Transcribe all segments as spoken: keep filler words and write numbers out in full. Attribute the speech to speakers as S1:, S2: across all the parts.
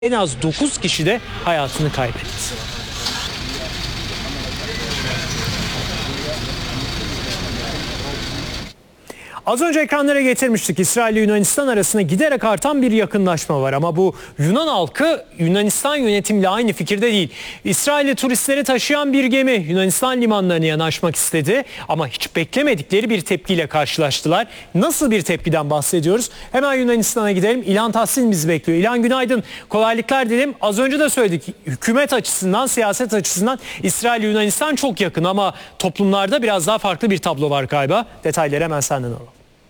S1: En az dokuz kişi de hayatını kaybetti. Az önce ekranlara getirmiştik. İsrail ile Yunanistan arasında giderek artan bir yakınlaşma var. Ama bu Yunan halkı Yunanistan yönetimiyle aynı fikirde değil. İsrail'li turistleri taşıyan bir gemi Yunanistan limanlarına yanaşmak istedi. Ama hiç beklemedikleri bir tepkiyle karşılaştılar. Nasıl bir tepkiden bahsediyoruz? Hemen Yunanistan'a gidelim. İlhan Tahsin bizi bekliyor. İlhan günaydın. Kolaylıklar dilerim. Az önce de söyledik. Hükümet açısından, siyaset açısından İsrail ile Yunanistan çok yakın. Ama toplumlarda biraz daha farklı bir tablo var galiba. Detayları hemen senden alalım.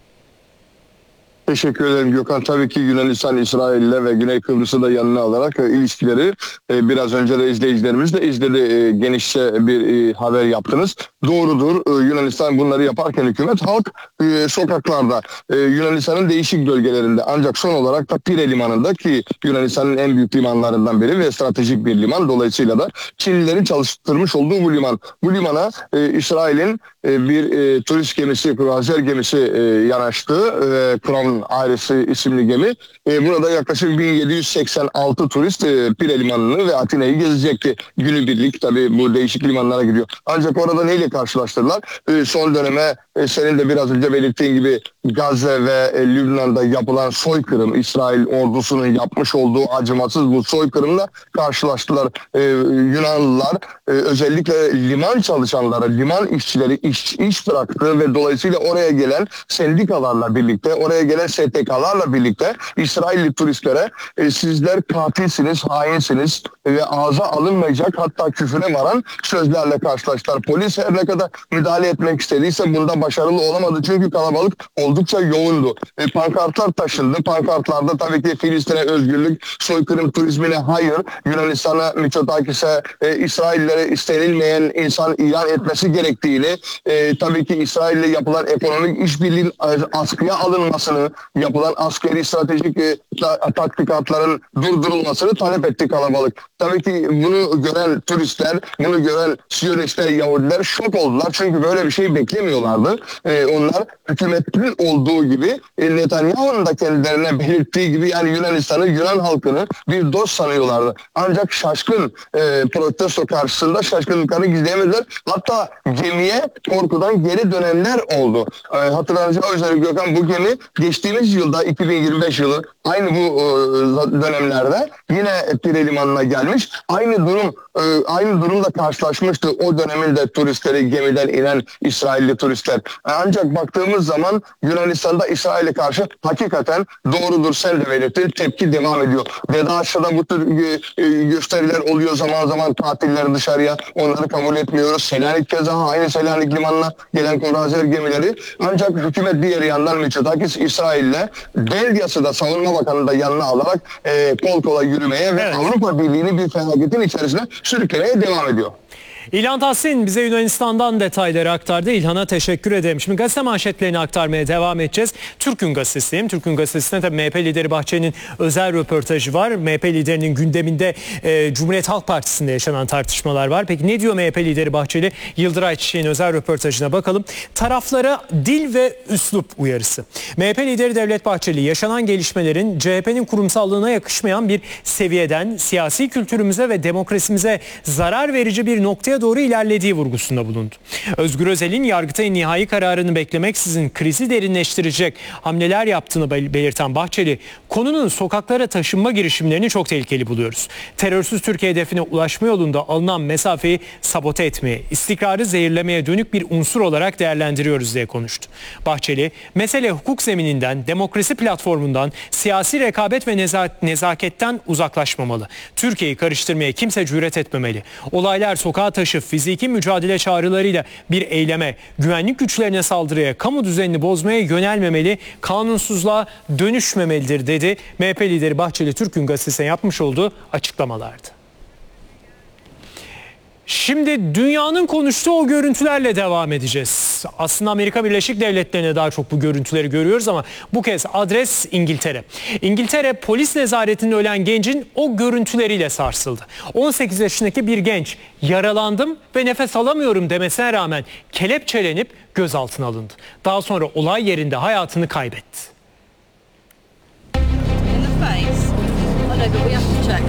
S2: Teşekkür ederim Gökhan. Tabii ki Yunanistan, İsrail'le ve Güney Kıbrıs'ı da yanına alarak e, ilişkileri e, biraz önce de izleyicilerimiz de izledi. E, genişçe bir e, haber yaptınız. Doğrudur. E, Yunanistan bunları yaparken hükümet, halk e, sokaklarda, e, Yunanistan'ın değişik bölgelerinde, ancak son olarak da Pire Limanı'nda, ki Yunanistan'ın en büyük limanlarından biri ve stratejik bir liman. Dolayısıyla da Çinlilerin çalıştırmış olduğu bu liman. Bu limana e, İsrail'in e, bir e, turist gemisi, kruvazer gemisi e, yanaştı. E, Crown ailesi isimli gemi. E, burada yaklaşık bin yedi yüz seksen altı turist e, Pire Limanı'nı ve Atina'yı gezecekti. Günübirlik tabii bu değişik limanlara gidiyor. Ancak orada neyle karşılaştırdılar? E, son döneme e, senin de biraz önce belirttiğin gibi Gazze ve e, Lübnan'da yapılan soykırım, İsrail ordusunun yapmış olduğu acımasız bu soykırımla karşılaştılar. E, Yunanlılar e, özellikle liman çalışanları, liman işçileri iş, iş bıraktı ve dolayısıyla oraya gelen sendikalarla birlikte, oraya gelen S T K'larla birlikte İsrailli turistlere e, sizler katilsiniz, hainsiniz ve ağza alınmayacak, hatta küfüre varan sözlerle karşılaştılar. Polis her ne kadar müdahale etmek istediyse bunda başarılı olamadı. Çünkü kalabalık oldukça yoğundu. E, pankartlar taşındı. Pankartlarda tabii ki Filistin'e özgürlük, soykırım turizmine hayır, Yunanistan'a, Mitsotakis'e, e, İsraillere istenilmeyen insan ilan etmesi gerektiğini, e, tabii ki İsrail'le yapılan ekonomik işbirliğinin askıya alınmasını, yapılan askeri stratejik e, taktikatların durdurulmasını talep etti kalabalık. Tabii ki bunu gören turistler, bunu gören Siyonistler, Yahudiler şok oldular. Çünkü böyle bir şey beklemiyorlardı. E, onlar hükümetin olduğu gibi e, Netanyahu'nun da kendilerine belirttiği gibi, yani Yunanistan'ı, Yunan halkını bir dost sanıyorlardı. Ancak şaşkın e, protesto karşısında şaşkınlıklarını gizleyemediler. Hatta gemiye korkudan geri dönenler oldu. E, hatırlanacağı üzere Gökhan, bu gemi geçtiğimiz yılda iki bin yirmi beş yılı aynı bu e, dönemlerde yine Pire Limanı'na gelmiş. Aynı durum e, aynı durumla karşılaşmıştı o dönemin de turistleri, gemiden inen İsrailli turistler. Ancak baktığımız zaman Yunanistan'da İsrail'e karşı hakikaten, doğrudur sen de belirttin, tepki devam ediyor. Veda aşağıda bu tür e, gösteriler oluyor zaman zaman, tatilleri dışarıya, onları kabul etmiyoruz. Selanik keza aynı, Selanik limanına gelen kruvazer gemileri. Ancak hükümet diğer yandan Mitsotakis İsrail'le Belyas'ı da, Savunma Bakanı da yanına alarak e, kol kola yürümeye ve evet, Avrupa Birliği'ni bir felaketin içerisine sürüklemeye devam ediyor.
S1: İlhan Tahsin bize Yunanistan'dan detayları aktardı. İlhan'a teşekkür ederim. Şimdi gazete manşetlerini aktarmaya devam edeceğiz. Türk'ün gazetesiyim. Türk'ün gazetesinde tabii M H P lideri Bahçeli'nin özel röportajı var. M H P liderinin gündeminde e, Cumhuriyet Halk Partisi'nde yaşanan tartışmalar var. Peki ne diyor M H P lideri Bahçeli? Yıldıray Çiçek'in özel röportajına bakalım. Taraflara dil ve üslup uyarısı. M H P lideri Devlet Bahçeli, yaşanan gelişmelerin C H P'nin kurumsallığına yakışmayan bir seviyeden siyasi kültürümüze ve demokrasimize zarar verici bir noktaya doğru ilerlediği vurgusunda bulundu. Özgür Özel'in Yargıtay'ın nihai kararını beklemeksizin krizi derinleştirecek hamleler yaptığını belirten Bahçeli, konunun sokaklara taşınma girişimlerini çok tehlikeli buluyoruz. Terörsüz Türkiye hedefine ulaşma yolunda alınan mesafeyi sabote etmeye, istikrarı zehirlemeye dönük bir unsur olarak değerlendiriyoruz diye konuştu. Bahçeli, mesele hukuk zemininden, demokrasi platformundan, siyasi rekabet ve nezaketten uzaklaşmamalı. Türkiye'yi karıştırmaya kimse cüret etmemeli. Olaylar sokağa taşınmalı, fiziki mücadele çağrılarıyla bir eyleme, güvenlik güçlerine saldırıya, kamu düzenini bozmaya yönelmemeli, kanunsuzluğa dönüşmemelidir dedi M H P lideri Bahçeli, Türk'ün gazetesine yapmış olduğu açıklamalardı. Şimdi dünyanın konuştuğu o görüntülerle devam edeceğiz. Aslında Amerika Birleşik Devletleri'ne daha çok bu görüntüleri görüyoruz ama bu kez adres İngiltere. İngiltere polis nezaretinde ölen gencin o görüntüleriyle sarsıldı. on sekiz yaşındaki bir genç yaralandım ve nefes alamıyorum demesine rağmen kelepçelenip gözaltına alındı. Daha sonra olay yerinde hayatını kaybetti.
S3: tabii bu yapılacak.